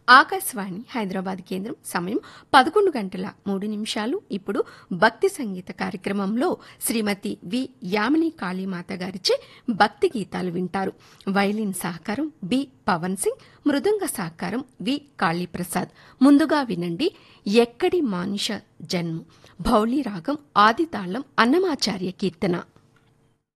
ఆకాశవాణి హైదరాబాద్ కేంద్రం సమయం 11:03. ఇప్పుడు భక్తి సంగీత కార్యక్రమంలో శ్రీమతి వి యామిని కాళీమాత గారిచే భక్తి గీతాలు వింటారు. వైలిన్ సహకారం బి పవన్ సింగ్, మృదంగ సహకారం వి కాళీప్రసాద్. ముందుగా వినండి ఎక్కడి మానుష జన్ము, భౌళి రాగం, ఆదితాళం, అన్నమాచార్య కీర్తన.